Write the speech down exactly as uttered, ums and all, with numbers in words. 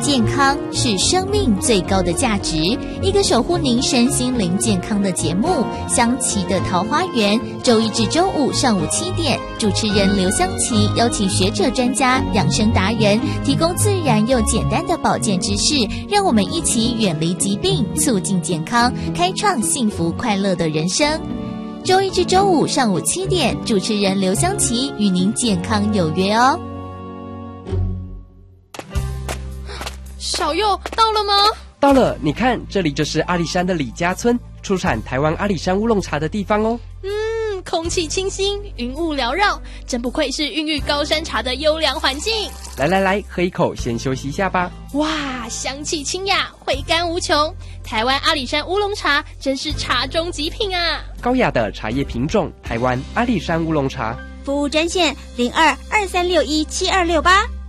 健康是生命最高的价值，一个守护您身心灵健康的节目——香琪的桃花源，周一至周五上午七点，主持人刘香琪邀请学者、专家、养生达人，提供自然又简单的保健知识，让我们一起远离疾病，促进健康，开创幸福快乐的人生。周一至周五上午七点，主持人刘香琪与您健康有约哦。 小佑到了吗？ 到了，你看，这里就是阿里山的李家村，出产台湾阿里山乌龙茶的地方哦。 嗯，空气清新，云雾缭绕，真不愧是孕育高山茶的优良环境。 来来来，喝一口，先休息一下吧。 哇，香气清雅，回甘无穷。台湾阿里山乌龙茶真是茶中极品啊！ 高雅的茶叶品种，台湾阿里山乌龙茶。 服务专线零二二三六一七二六八。